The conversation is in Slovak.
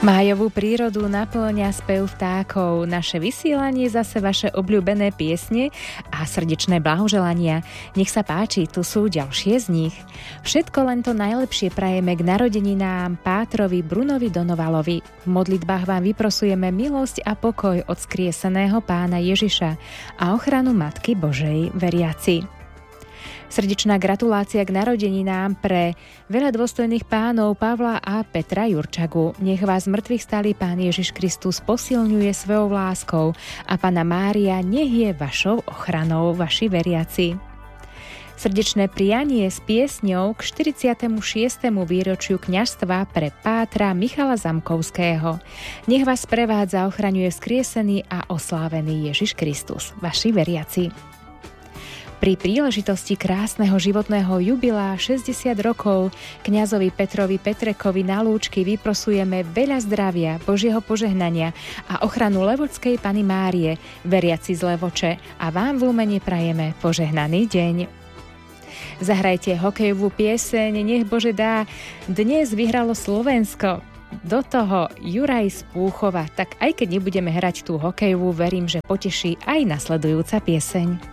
Májovú prírodu naplňa spev vtákov, naše vysielanie zase vaše obľúbené piesne a srdečné blahoželania. Nech sa páči, tu sú ďalšie z nich. Všetko len to najlepšie prajeme k narodeninám Pátrovi Brunovi Donovalovi. V modlitbách vám vyprosujeme milosť a pokoj od skrieseného Pána Ježiša a ochranu Matky Božej, veriaci. Srdečná gratulácia k narodeninám pre veľa dôstojných pánov Pavla a Petra Jurčagu. Nech vás mŕtvych stály Pán Ježiš Kristus posilňuje svojou láskou a Panna Mária nech je vašou ochranou, vaši veriaci. Srdečné prianie s piesňou k 46. výročiu kňazstva pre pátra Michala Zamkovského. Nech vás prevádza, ochraňuje vzkriesený a oslávený Ježiš Kristus, vaši veriaci. Pri príležitosti krásneho životného jubilea 60 rokov kňazovi Petrovi Petrekovi na lúčky vyprosujeme veľa zdravia, Božieho požehnania a ochranu Levočskej Panny Márie, veriaci z Levoče, a vám v Lumene prajeme požehnaný deň. Zahrajte hokejovú pieseň Nech Bože dá. Dnes vyhralo Slovensko. Do toho Juraj z Púchova. Tak aj keď nebudeme hrať tú hokejovú, verím, že poteší aj nasledujúca pieseň.